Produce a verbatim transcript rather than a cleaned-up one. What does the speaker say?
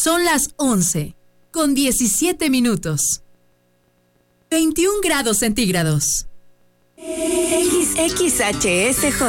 Son las once, con diecisiete minutos. veintiún grados centígrados. X H S J